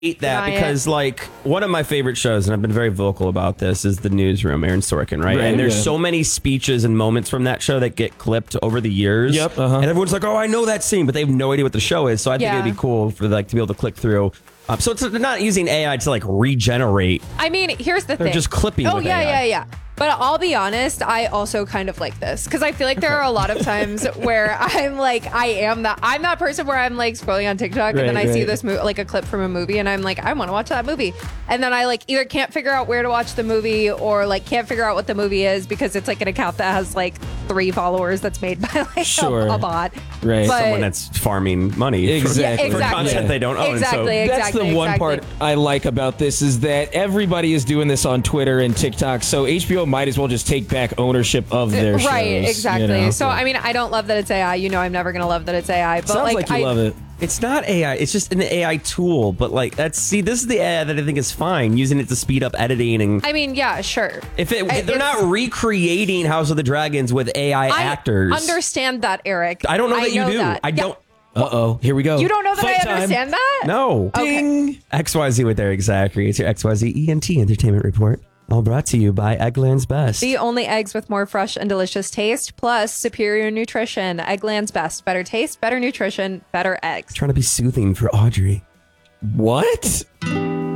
hate that because like one of my favorite shows, and I've been very vocal about this, is The Newsroom, Aaron Sorkin, right? And there's so many speeches and moments from that show that get clipped over the years. Yep. And everyone's like, oh, I know that scene, but they have no idea what the show is. So I think it'd be cool for like to be able to click through. So it's not using AI to like regenerate. I mean, here's the thing. They're just clipping. Oh, with yeah, AI. yeah. But I'll be honest, I also kind of like this because I feel like there are a lot of times where I'm like, I'm that person where I'm like scrolling on TikTok and then I see this like a clip from a movie and I'm like, I want to watch that movie. And then I like either can't figure out where to watch the movie or like can't figure out what the movie is because it's like an account that has like 3 followers that's made by like a bot. Right. But Someone that's farming money Exactly. for content they don't own. Exactly. That's the one part I like about this is that everybody is doing this on Twitter and TikTok. So HBO might as well just take back ownership of their shows. Right, exactly. You know? So, I mean, I don't love that it's AI. You know, I'm never going to love that it's AI. But Sounds like you love it. It's not AI. It's just an AI tool. But like, this is the AI that I think is fine, using it to speed up editing. And I mean, yeah, sure. if they're not recreating House of the Dragons with AI actors. I understand that, Eric. I don't know that you do. That. I don't. Uh-oh, here we go. You don't know that Fight I understand that? No. Ding. XYZ with Eric Zachary. It's your XYZ ENT Entertainment Report. All brought to you by Eggland's Best. The only eggs with more fresh and delicious taste, plus superior nutrition. Eggland's Best. Better taste, better nutrition, better eggs. Trying to be soothing for Audrey. What?